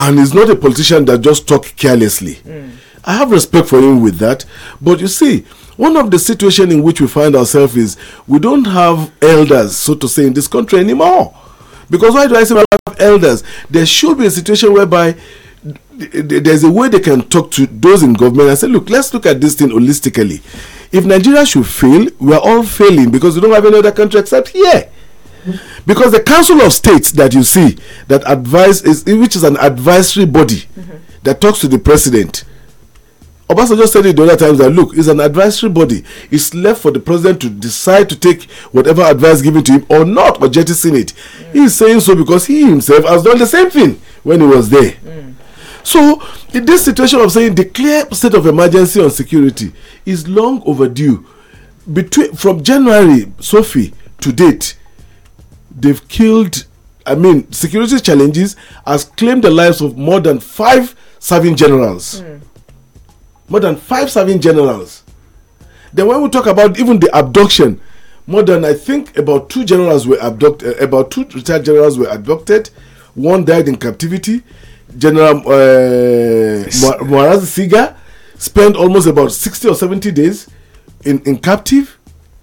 And he's not a politician that just talk carelessly. I have respect for him with that. But you see, one of the situations in which we find ourselves is we don't have elders, so to say, in this country anymore. Because why do I say we have elders? There should be a situation whereby there's a way they can talk to those in government and say, look, let's look at this thing holistically. If Nigeria should fail, we are all failing because we don't have any other country except here. Because the Council of States that you see, that which is an advisory body that talks to the president. Obasanjo said it the other times that, look, it's an advisory body. It's left for the president to decide to take whatever advice given to him or not, or jettison it. He's saying so because he himself has done the same thing when he was there. So, in this situation of saying declare state of emergency on security is long overdue. From January, Sophie, to date, they've killed, security challenges has claimed the lives of more than 5 serving generals. More than 5 serving generals. Then when we talk about even the abduction, more than, I think, about 2 generals were abducted, about 2 retired generals were abducted. One died in captivity. General Muaraz Siga spent almost about 60 or 70 days in captive.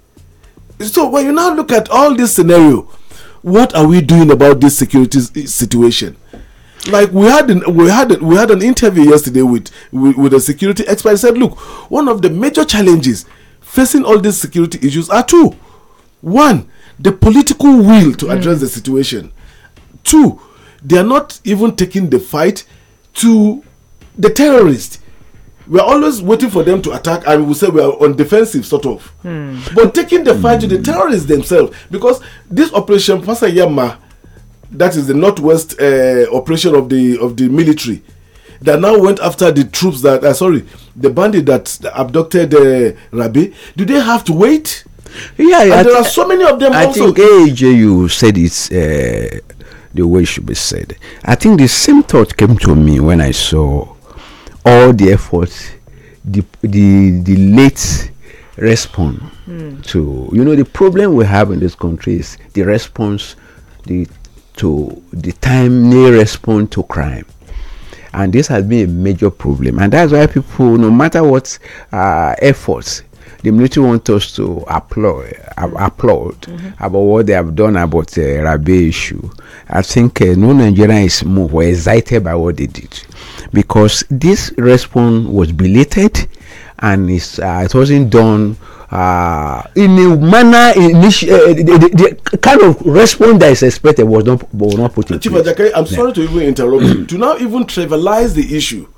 So when you now look at all this scenario, what are we doing about this security situation? Like we had an interview yesterday with a security expert. He said, look, one of the major challenges facing all these security issues are 2. 1, the political will to address the situation. 2, they are not even taking the fight to the terrorists. We are always waiting for them to attack, and we will say we are on defensive, sort of. But taking the fight to the terrorists themselves, because this operation Pasayama, that is the northwest operation of the military, that now went after the troops that the bandit that abducted Rabi. Do they have to wait? Yeah, and there are so many of them. I also. think AJ, you said it's the way it should be said. I think the same thought came to me when I saw all the efforts, the late response to, the problem we have in this country is the response to the timely response to crime. And this has been a major problem, and that's why people, no matter what efforts the military want us to applaud about what they have done about the Rabi issue, I think no Nigerian is more excited by what they did, because this response was belated and it wasn't done in a manner. The kind of response that is expected was not put in Chief place. Ajake, I'm sorry to even interrupt you. To now even trivialize the issue.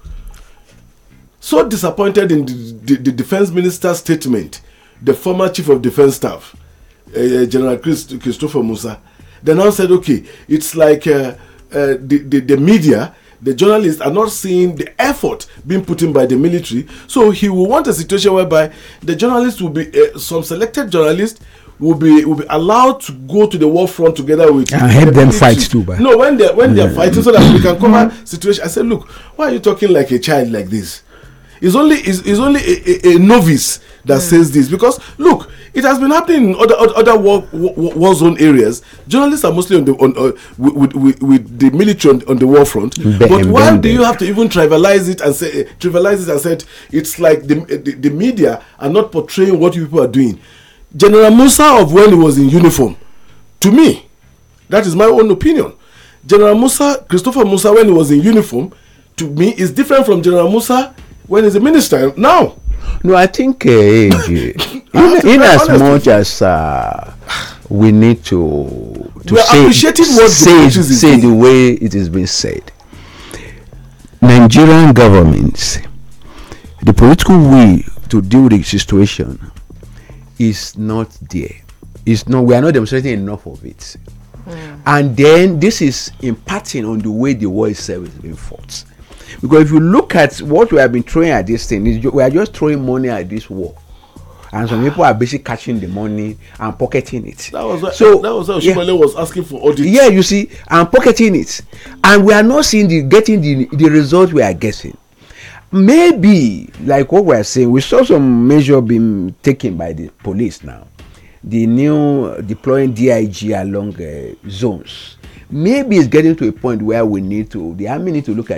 So disappointed in the defense minister's statement, the former chief of defense staff, General Christopher Musa, they now said, okay, it's like the media, the journalists are not seeing the effort being put in by the military. So he will want a situation whereby the journalists will be, some selected journalists will be allowed to go to the war front together with and help them fight too. No, when they're fighting, so that we can cover situation. I said, look, why are you talking like a child like this? It's only a novice that says this, because look, it has been happening in other war zone areas. Journalists are mostly with the military on the war front. But why do you have to even trivialize it and say it's like the media are not portraying what you people are doing? General Musa of when he was in uniform, to me, that is my own opinion. General Musa, Christopher Musa, when he was in uniform, to me is different from General Musa when he's a minister now. No, I think in as much as we need to say the way it has been said, Nigerian governments, the political will to deal with the situation is not there. We are not demonstrating enough of it. And then this is impacting on the way the war itself is being fought. Because if you look at what we have been throwing at this thing, we are just throwing money at this war, and some people are basically catching the money and pocketing it. That was what Oshimole was asking for audit. Yeah, you see, and pocketing it, and we are not seeing getting the result we are getting. Maybe like what we are saying, we saw some measure being taken by the police now. The new deploying DIG along zones. maybe it's getting to a point where the army need to look at